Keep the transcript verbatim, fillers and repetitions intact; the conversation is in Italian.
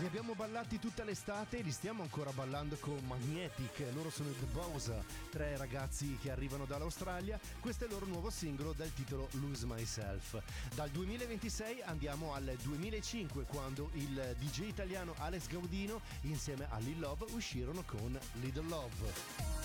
Li abbiamo ballati tutta l'estate e li stiamo ancora ballando con Magnetic. Loro sono i The Bosa, tre ragazzi che arrivano dall'Australia. Questo è il loro nuovo singolo dal titolo Lose Myself. Dal duemilaventisei andiamo al duemilacinque, quando il D J italiano Alex Gaudino insieme a Lil Love uscirono con Little Love.